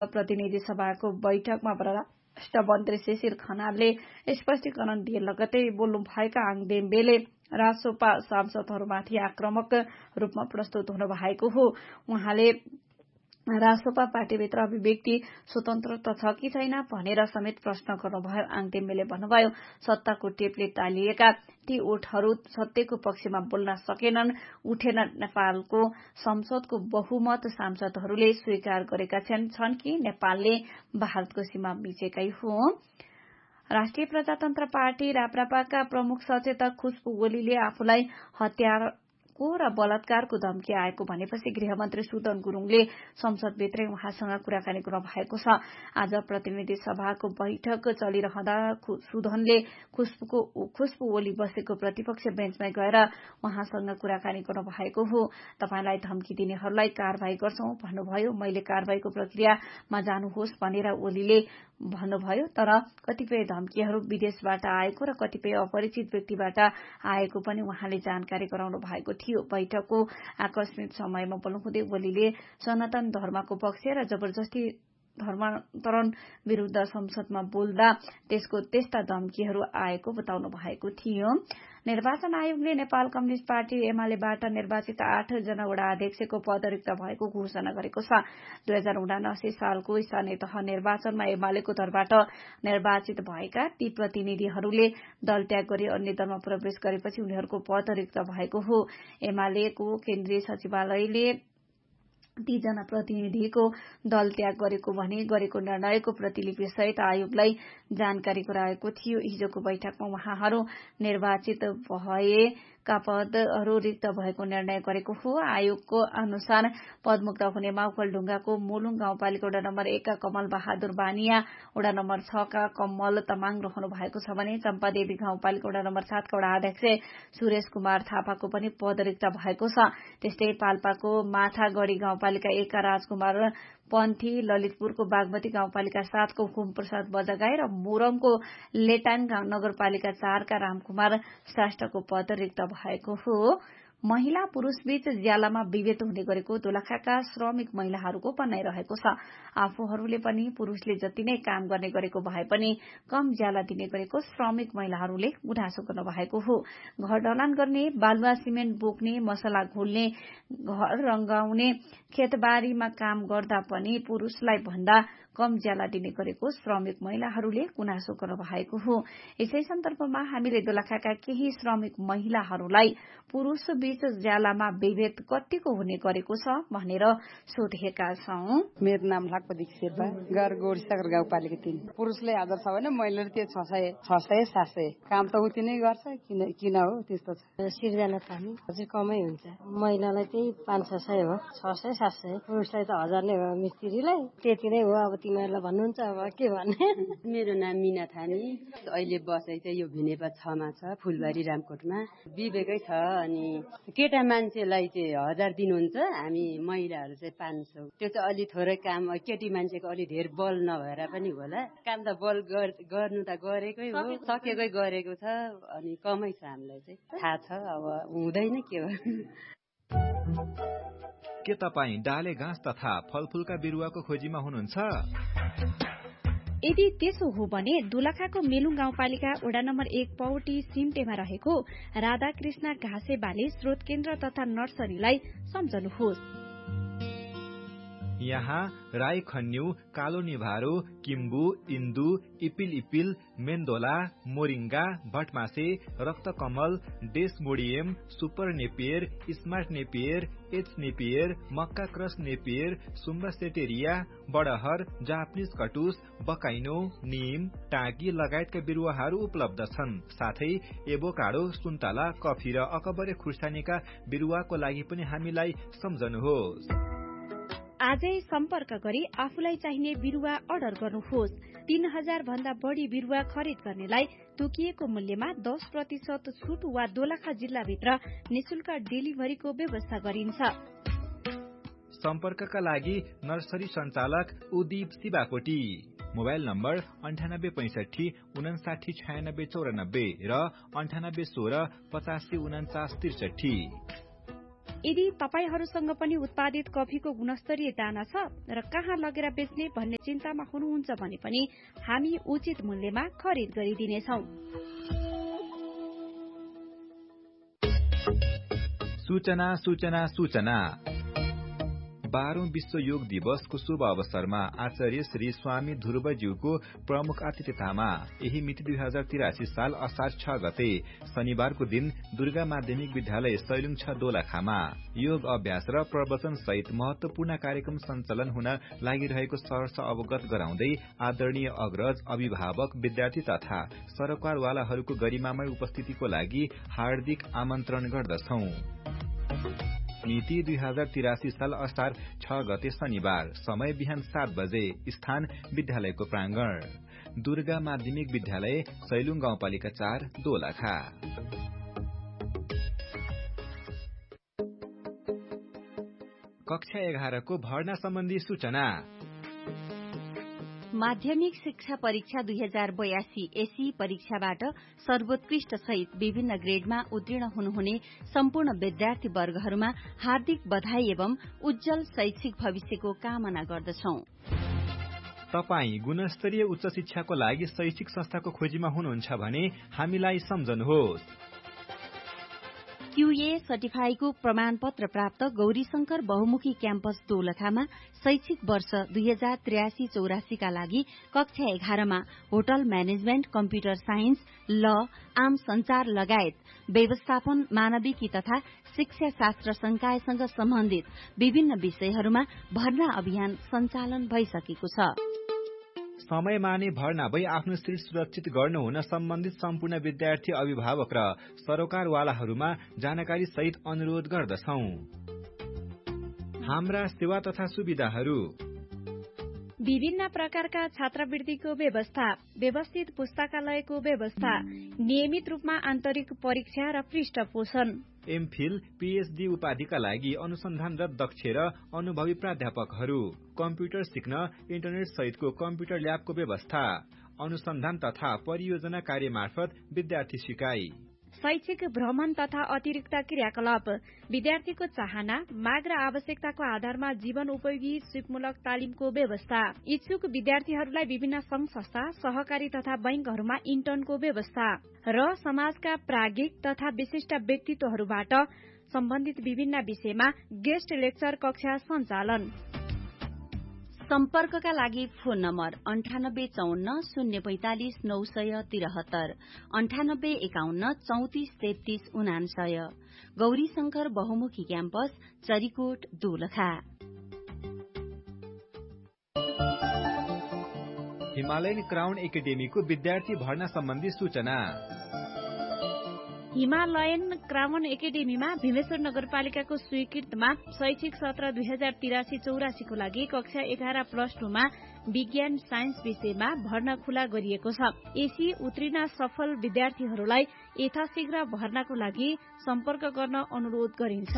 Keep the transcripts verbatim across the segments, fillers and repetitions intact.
प्रतिनिधि सभाको बैठकमा परराष्ट्र मन्त्री शिशिर खनालले स्पष्टीकरण दिए लगतै बोल्नुभएका आङदेम्बेले रासोपा सांसदहरूमाथि आक्रामक रूपमा प्रस्तुत हुनु भएको हो। उहाँले रासोपा पार्टीभित्र अभिव्यक्ति स्वतन्त्रता छ कि छैन भनेर समेत प्रश्न गर्नुभयो। आङदेम्बेले भन्नुभयो, सत्ताको टेपले तालिएका ती ओठहरू सत्यको पक्षमा बोल्न सकेनन्, उठेनन्। नेपालको संसदको बहुमत सांसदहरूले स्वीकार गरेका छन् कि नेपालले भारतको सीमा मिचेकै हो। राष्ट्रिय प्रजातन्त्र पार्टी राप्रपाका प्रमुख सचेतक खुशबु ओलीले आफूलाई हतियार र बलात्कारको धम्की आएको भनेपछि गृहमन्त्री सुदन गुरूङले संसदभित्रै उहाँसँग कुराकानी गर्नु भएको छ। आज प्रतिनिधि सभाको बैठक चलिरहँदा सुदनले खुशबुको खुशबु ओली बसेको प्रतिपक्ष बेन्चमै गएर उहाँसँग कुराकानी गर्नु भएको हो। तपाईलाई धम्की दिनेहरूलाई कारबाही गर्छौं भन्नुभयो। मैले कारबाहीको प्रक्रियामा जानुहोस् भनेर ओलीले भन्नुभयो। तर कतिपय धम्कीहरू विदेशबाट आएको र कतिपय अपरिचित व्यक्तिबाट आएको पनि उहाँले जानकारी गराउनु भएको थियो। बैठकको आकस्मिक समयमा बोल्नुहुँदै ओलीले सनातन धर्मको पक्ष र जबरजस्ती धर्मान्तरण विरूद्ध संसदमा बोल्दा त्यसको त्यस्ता धम्कीहरू आएको बताउनु भएको थियो। निर्वाचन आयोगले नेपाल कम्युनिष्ट पार्टी एमालेबाट निर्वाचित आठ जना वडा अध्यक्षको पद रिक्त भएको घोषणा गरेको छ। दुई हजार उनासी सालको स्थानीय तह निर्वाचनमा एमालेको तर्फबाट निर्वाचित भएका ती प्रतिनिधिहरूले दल त्याग गरी अन्य दलमा प्रवेश गरेपछि उनीहरूको पद रिक्त भएको हो। एमालेको केन्द्रीय सचिवालयले तीजना प्रतिनिधिको दल त्याग गरेको भने गरेको निर्णयको प्रतिलिपि सहित आयोगलाई जानकारी गराएको थियो। हिजोको बैठकमा उहाँहरू निर्वाचित भएका पदहरू रिक्त भएको निर्णय गरेको हो। आयोगको अनुसार पदमुक्त हुनेमा ओखलढुङ्गाको मुलुङ गाउँपालिका वडा नम्बर एक का कमल बहादुर बानिया, वडा नम्बर छ का कमल तमाङ रहनु भएको छ भने चम्पादेवी गाउँपालिका वडा नम्बर सात का वडा अध्यक्ष सुरेश कुमार थापाको पनि पद रिक्त भएको छ। त्यस्तै पाल्पाको माथागढ़ी गाउँपालिका एक का राजकुमार पन्थी, ललितपुरको बागमती गाउँपालिका सात को हुकुम प्रसाद बजगाई र मोरङको लेटान नगरपालिका चार का रामकुमार श्रेष्ठको पद रिक्त भएको हो। महिला पुरूष बीच ज्यालामा विभेद हुने गरेको दोलखाका श्रमिक महिलाहरूको भनाइरहेको छ। आफूहरूले पनि पुरूषले जति नै काम गर्ने गरेको भए पनि कम ज्याला दिने गरेको श्रमिक महिलाहरूले गुनासो गर्नु भएको हो। घर ढलान गर्ने, बालुवा सिमेन्ट बोक्ने, मसला घोल्ने, घर रंगाउने, खेतबारीमा काम गर्दा पनि पुरूषलाई भन्दा कम ज्याला दिने गरेको श्रमिक महिलाहरूले गुनासो गर्नु भएको हो। यसै सन्दर्भमा हामीले दोलखाका केही श्रमिक महिलाहरूलाई पुरूष बीच ज्यालामा विभेद कतिको हुने गरेको छ भनेर सोधेका छौं। मेरो नाम लाखपति शेर्पा, घर गोडीसागर गाउँपालिका तीन। पुरुषले आदर छ भने महिलाले त्यो छ सय छ सय सात सय काम त उति नै गर्छ। किन किन हो त्यस्तो छ। सिर्जना थामी अझै कमै हुन्छ। महिलालाई त्यही पाँच छ सय हो, छ सय सात सय। पुरुषलाई त हजार नै हो। मिस्त्रीलाई त्यति नै हो। अब तिमीहरूलाई भन्नुहुन्छ अब के भन्ने। मेरो नाम मिना थामी। अहिले बसाइ चाहिँ यो भिनेपा छमा छ, फुलबारी रामकोटमा। विवेकै छ। अनि केटा मान्छेलाई चाहिँ हजार दिनुहुन्छ, हामी महिलाहरू चाहिँ पाँच सौ। त्यो चाहिँ अलि थोरै काम, केटी मान्छेको अलि धेर बल नभएर पनि होला। काम त बल गर्नु त गरेकै हो, सकेकै गरेको छ। अनि कमै छ हामीलाई चाहिँ थाहा छ। अब हुँदैन के हो। के तपाईँ डाले घाँस तथा फलफूलका बिरुवाको खोजीमा हुनुहुन्छ? यदि त्यसो हो भने दोलखाको मेलुङ गाउँपालिका वडा नम्बर एक पौटी सिमटेमा रहेको राधाकृष्ण घाँसे बाली स्रोत केन्द्र तथा नर्सरीलाई सम्झनुहोस्। यहाँ राई खन्यु, कालो निभारो, किम्बु, इन्दु, इपिल इपिल, मेन्दोला, moringa, भटमासे, रक्तकमल, डेसमोडियम, super Napier, smart Napier, H Napier, मक्का क्रस नेपियर, सुम्बासेटेरिया, बडहर, जापानिज कटुस, बकाइनो, नीम, टाँकी लगायतका बिरुवाहरू उपलब्ध छन्। साथै एभोकाडो, सुन्तला, कफी र अकबरे खुर्सानीका बिरुवाको लागि पनि हामीलाई सम्झनुहोस्। आजै सम्पर्क गरी आफूलाई चाहिने बिरुवा अर्डर गर्नुहोस्। तीन हजार भन्दा बढ़ी बिरुवा खरिद गर्नेलाई तोकिएको मूल्यमा दस प्रतिशत छुट वा दोलखा जिल्लाभित्र निशुल्क डेलिभरीको व्यवस्था गरिन्छ। सम्पर्कका लागि नर्सरी सञ्चालक उदीप शिवाकोटी, मोबाइल नम्बर अन्ठानब्बे पैंसठी उनासाठी छयानब्बे चौरानब्बे र अन्ठानब्बे सोह्र पचासी उनाचास त्रिसठी। यदि तपाईहरूसँग पनि उत्पादित कफीको गुणस्तरीय दाना छ र कहाँ लगेर बेच्ने भन्ने चिन्तामा हुनुहुन्छ भने पनि हामी उचित मूल्यमा खरिद गरिदिनेछौं। सूचना सूचना सूचना बाह्रौं विश्व योग दिवसको शुभ अवसरमा आचार्य श्री स्वामी ध्रुवज्यूको प्रमुख आतिथ्यतामा यही मिति दुई हजार तिरासी साल असार छ गते शनिबारको दिन दुर्गा माध्यमिक विद्यालय सैलुङ छ दोलखामा योग अभ्यास र प्रवचन सहित महत्वपूर्ण कार्यक्रम सञ्चालन हुन लागिरहेको सहर्ष अवगत गराउँदै आदरणीय अग्रज अभिभावक विद्यार्थी तथा सरकारवालाहरूको गरिमामय उपस्थितिको लागि हार्दिक आमन्त्रण गर्दछौं। मिति दुई हजार तिरासी साल असार छ गते शनिबार, समय बिहान सात बजे, स्थान विद्यालयको प्रांगण, दुर्गा माध्यमिक विद्यालय सैलुङ गाउँपालिका चार दोलखा। कक्षा एघारको भर्ना सम्बन्धी सूचना। माध्यमिक शिक्षा परीक्षा दुई हजार बयासी एसी परीक्षाबाट सर्वोत्कृष्ट सहित विभिन्न ग्रेडमा उत्तीर्ण हुनुहुने सम्पूर्ण विद्यार्थी वर्गहरूमा हार्दिक बधाई एवं उज्जवल शैक्षिक भविष्यको कामना गर्दछौं। तपाई गुणस्तरीय उच्च शिक्षाको लागि शैक्षिक संस्थाको खोजीमा हुनुहुन्छ भने हामीलाई सम्झनुहोस्। क्यूए सर्टिफाईको प्रमाणपत्र प्राप्त गौरीशंकर बहुमुखी क्याम्पस दोलखामा शैक्षिक वर्ष दुई हजार त्रियासी चौरासीका लागि कक्षा एघारमा होटल म्यानेजमेन्ट, कम्प्युटर साइन्स, ल, आम संचार लगायत व्यवस्थापन, मानविकी तथा शिक्षा शास्त्र संकायसँग सम्बन्धित विभिन्न विषयहरूमा भर्ना अभियान सञ्चालन भइसकेको छ। समयमा नै भर्ना भई आफ्नो सीट सुरक्षित गर्नुहुन सम्बन्धित सम्पूर्ण विद्यार्थी, अभिभावक र सरोकारवालाहरूमा जानकारी सहित अनुरोध गर्दछौं। हाम्रा सेवा तथा सुविधाहरू: विभिन्न प्रकारका छात्रवृत्तिको व्यवस्था, व्यवस्थित पुस्तकालयको व्यवस्था, नियमित रूपमा आन्तरिक परीक्षा र पृष्ठपोषण, एमफिल, पीएचडी उपाधिका लागि अनुसन्धानरत दक्ष र अनुभवी प्राध्यापकहरू, कम्प्युटर सिक्न इन्टरनेट सहितको कम्प्युटर ल्याबको व्यवस्था, अनुसन्धान तथा परियोजना कार्य मार्फत विद्यार्थी सिकाइ, शैक्षिक भ्रमण तथा अतिरिक्त क्रियाकलाप, विद्यार्थीको चाहना, माग र आवश्यकताको आधारमा जीवन उपयोगी सिपमूलक तालिमको व्यवस्था, इच्छुक विद्यार्थीहरूलाई विभिन्न संघ संस्था, सहकारी तथा बैंकहरूमा इन्टर्नको व्यवस्था र समाजका प्राज्ञिक तथा विशिष्ट व्यक्तित्वहरूबाट सम्बन्धित विभिन्न विषयमा गेस्ट लेक्चर कक्षा सञ्चालन। सम्पर्कका लागि फोन नम्बर अन्ठानब्बे चौन्न शून्य पैंतालिस नौ सय तिरहत्तर, अन्ठानब्बे एकाउन्न चौतिस तेत्तीस उनान्सय। गौरीशंकर बहुमुखी campus, Charikot, Dolakha. Himalayan crown एकाडेमीको विद्यार्थी भर्ना सम्बन्धी सूचना। हिमालयन क्राउन एकाडेमीमा भीमेश्वर नगरपालिकाको स्वीकृतमा शैक्षिक सत्र दुई हजार तिरासी चौरासीको लागि कक्षा एघार प्लस टूमा विज्ञान साइन्स विषयमा भर्ना खुला गरिएको छ। एसी उत्तीर्ण सफल विद्यार्थीहरूलाई यथाशीघ्र भर्नाको लागि सम्पर्क गर्न अनुरोध गरिन्छ।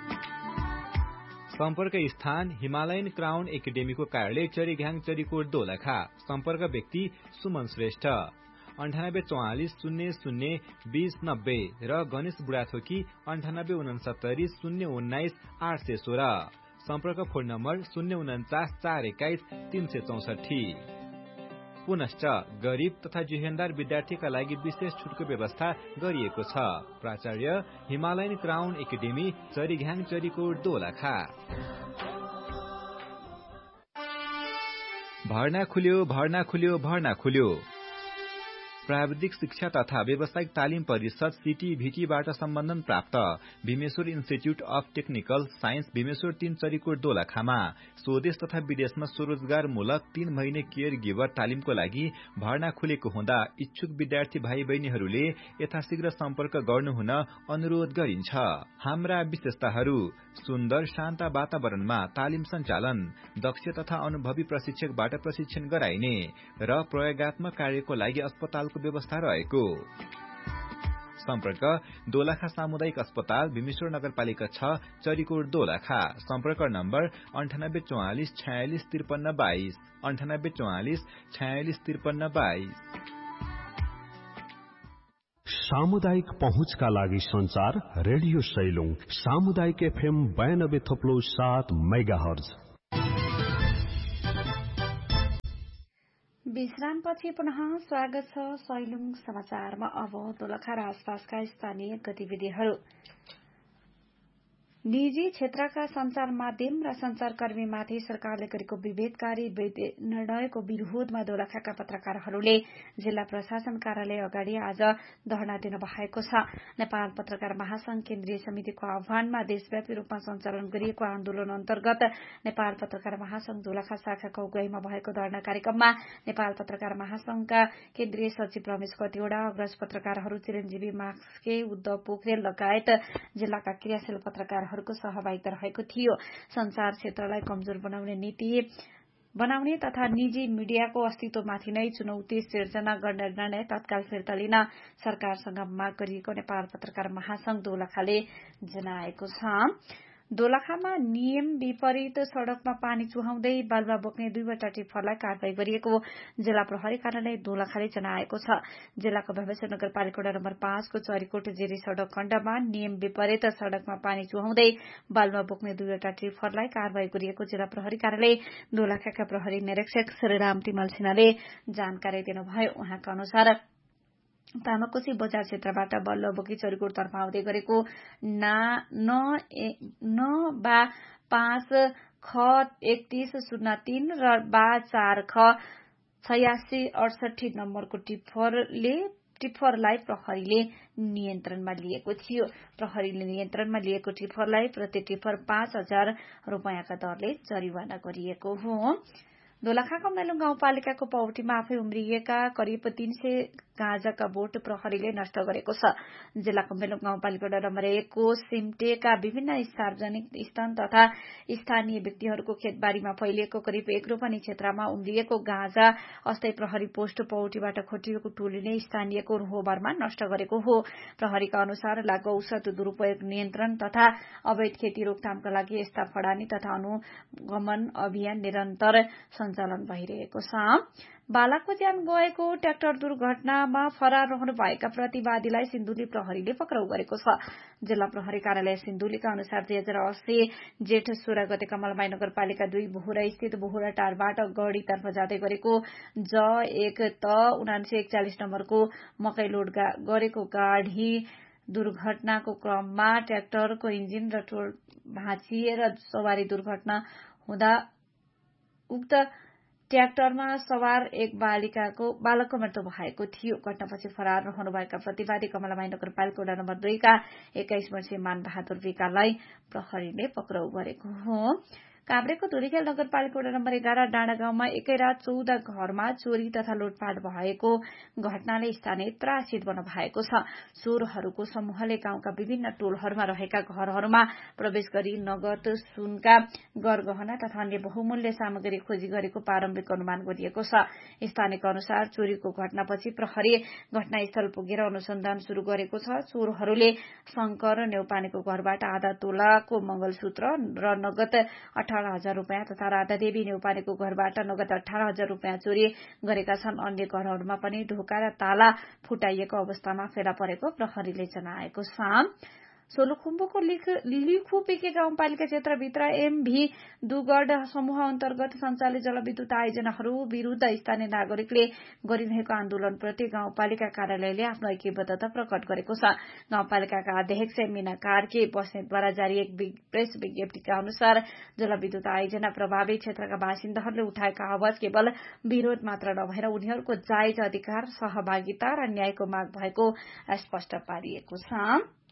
सम्पर्क स्थान हिमालयन क्राउन एकाडेमीको कार्यालय चरीघ्याङ, चरीकोट, दोलखा। सम्पर्क व्यक्ति सुमन श्रेष्ठ, अन्ठानब्बे चौवालिस शून्य शून्य बीस नब्बे र गणेश बुढाथोकी अन्ठानब्बे उनसत्तरी शून्य उन्नाइस आठ सय सोह्र। सम्पर्क फोन नम्बर शून्य उन्चास चार एक्काइस तीन सय चौसठी। पुनश्च गरीब तथा जुहेन्दार विद्यार्थीका लागि विशेष छुटको व्यवस्था गरिएको छ। प्राचार्य, Himalayan crown academy, चरीघ्याङ, Charikot, Dolakha. भर्ना खुल्यो, भर्ना खुल्यो, भर्ना खुल्यो। प्राविधिक शिक्षा तथा व्यावसायिक तालिम परिषद सीटीभीटीबाट सम्बन्धन प्राप्त Bhimeshwar institute of technical science Bhimeshwar तीन, चरीकोट, दोलखामा स्वदेश तथा विदेशमा स्वरोजगारमूलक तीन महिने केयर गिभर तालिमको लागि भर्ना खुलेको हुँदा इच्छुक विद्यार्थी भाइ बहिनीहरूले यथाशीघ्र सम्पर्क गर्नुहुन अनुरोध गरिन्छ। हाम्रा विशेषताहरू: सुन्दर शान्त वातावरणमा तालिम सञ्चालन, दक्ष तथा अनुभवी प्रशिक्षकबाट प्रशिक्षण गराइने र प्रयोगात्मक कार्यको लागि अस्पताल व्यवस्था रहेको। सम्पर्क दोलखा सामुदायिक अस्पताल, भीमेश्वर नगरपालिका छ, चरीकोट, दोलखा। सम्पर्क नम्बर अन्ठानब्बे चौवालिस छयालिस त्रिपन्न बाइस, अन्ठानब्बे चौवालिस छयालिस त्रिपन्न बाइस। सामुदायिक पहुँचका लागि संचार रेडियो सैलुङ सामुदायिक एफएम बयानब्बे थप्लो सात मेगाहर्ज। विश्रामपछि पुनः स्वागत छ सैलुङ समाचारमा। अब दोलखा र आसपासका स्थानीय गतिविधिहरू। निजी क्षेत्रका संचार माध्यम र संचारकर्मीमाथि सरकारले गरेको विभेदकारी निर्णयको विरोधमा दोलखाका पत्रकारहरूले जिल्ला प्रशासन कार्यालय अगाडि आज धरना दिनु भएको छ। नेपाल पत्रकार महासंघ केन्द्रीय समितिको आह्वानमा देशव्यापी रूपमा सञ्चालन गरिएको आन्दोलन अन्तर्गत नेपाल पत्रकार महासंघ दोलखा शाखाको अगुवाईमा भएको धरना कार्यक्रममा नेपाल पत्रकार महासंघका केन्द्रीय सचिव रमेश कतिवड़ा, अग्रज पत्रकारहरू चिरञ्जीवी मास्के, उद्धव पोखरेल लगायत जिल्लाका क्रियाशील पत्रकार को सहभागिता रहेको थियो। संचार क्षेत्रलाई कमजोर बनाउने नीति बनाउने तथा निजी मिडियाको अस्तित्वमाथि नै चुनौती सिर्जना गर्ने निर्णय तत्काल फिर्ता लिन सरकारसँग माग गरिएको नेपाल पत्रकार महासंघ दोलखाले जनाएको छ। दोलखामा नियम विपरीत सड़कमा पानी चुहाउँदै बालुवा बोक्ने दुईवटा टिप्परलाई कारवाही गरिएको जिल्ला प्रहरी कार्यालय दोलखाले जनाएको छ। जिल्लाको भवेश्वर नगरपालिका नम्बर पाँचको चरीकोट जेरी सड़क खण्डमा नियम विपरीत सड़कमा पानी चुहाउँदै बालुवा बोक्ने दुईवटा टिप्परलाई कारवाही गरिएको जिल्ला प्रहरी कार्यालय दोलखाका प्रहरी निरीक्षक श्रीराम तिमल सिन्हाले जानकारी दिनुभयो। उहाँका अनुसार तामाकोशी बजार क्षेत्रबाट बल्ल बोकी चरीकोटतर्फ आउँदै गरेको ना न बा पाँच ख एकतीस शून्य तीन र बा चार ख छयासी अडसठी नम्बरको टिप्परले टिप्परलाई प्रहरीले नियन्त्रणमा लिएको थियो। प्रहरीले नियन्त्रणमा लिएको टिप्परलाई प्रति टिप्पर पाँच हजार रूपियाँका दरले जरिवाना गरिएको हो। दोलखाको मेलुङ गाउँपालिकाको पौटीमा आफै उम्रिएका करिब तीन सय गाँजाका बोट प्रहरीले नष्ट गरेको छ। जिल्लाको मेलुङ गाउँपालिका नम्बर एकको सिमटेका विभिन्न सार्वजनिक स्थान तथा स्थानीय व्यक्तिहरूको खेतबारीमा फैलिएको करिब एक रोपनी क्षेत्रमा उम्रिएको गाँजा अस्थायी प्रहरी पोस्ट पौटीबाट खोटिएको टोलीले स्थानीयको रोहबरमा नष्ट गरेको हो। प्रहरीका अनुसार लागु औषध दुरूपयोग नियन्त्रण तथा अवैध खेती रोकथामका लागि यस्ता फडानी तथा अनुगमन अभियान निरन्तर सञ्चालन भइरहेको छ। बालकको ज्यान गएको ट्र्याक्टर दुर्घटनामा फरार रहनु भएका प्रतिवादीलाई सिन्धुली प्रहरीले पक्राउ गरेको छ। जिल्ला प्रहरी कार्यालय सिन्धुलीका अनुसार दुई हजार अस्सी जेठ सोह्र गते कमलमाई नगरपालिका दुई बोहुरा स्थित बोहुरा टारबाट गढ़ीतर्फ जाँदै गरेको ज एक त उनासी एकचालिस नम्बरको मकै लोड गरेको गाड़ी दुर्घटनाको क्रममा ट्र्याक्टरको इन्जिन र टोल भाँचिएर सवारी दुर्घटना हुँदा उक्त ट्र्याक्टरमा सवार एक बालिकाको बालकको मृत्यु भएको थियो। घटनापछि फरार रहनुभएका प्रतिवादी कमलामाई नगरपालिका वडा नम्बर दुईका एक्काइस वर्षीय मानबहादुर विकालाई प्रहरीले पक्राउ गरेको हो। काभ्रेको धुलीखेल नगरपालिका वडा नम्बर एघार डाँडा गाउँमा एकै रात चौध घरमा चोरी तथा लुटपाट भएको घटनाले स्थानीय त्रासित बन्न भएको छ। चोरहरूको समूहले गाउँका विभिन्न टोलहरूमा रहेका घरहरूमा प्रवेश गरी नगद, सुनका गरगहना तथा अन्य बहुमूल्य सामग्री खोजी गरेको प्रारम्भिक अनुमान गरिएको छ। स्थानीयका अनुसार चोरीको घटनापछि प्रहरी घटनास्थल पुगेर अनुसन्धान शुरू गरेको छ। चोरहरूले शंकर नेउपानेको घरबाट आधा तोलाको मंगलसूत्र र नगद अठार हजार रूपियाँ तथा राधादेवी नेउपानेको घरबाट नगद अठार हजार रूपियाँ चोरी गरेका छन्। अन्य घरहरूमा पनि ढोका र ताला फुटाइएको अवस्थामा फेला परेको प्रहरीले जनाएको छ। सोलुखुम्बुको लिखु पिके गाउँपालिका क्षेत्रभित्र एमभी दुगड समूह अन्तर्गत सञ्चालित जलविद्युत आयोजनाहरू विरूद्ध स्थानीय नागरिकले गरिरहेको आन्दोलनप्रति गाउँपालिका कार्यालयले आफ्नो ऐक्यबद्धता प्रकट गरेको छ। गाउँपालिकाका अध्यक्ष मीना कार्के बस्नेतद्वारा जारी एक प्रेस विज्ञप्तिका अनुसार जलविद्युत आयोजना प्रभावित क्षेत्रका बासिन्दाहरूले उठाएका आवाज केवल विरोध मात्र नभएर उनीहरूको जायज अधिकार, सहभागिता र न्यायको माग भएको स्पष्ट पारिएको छ।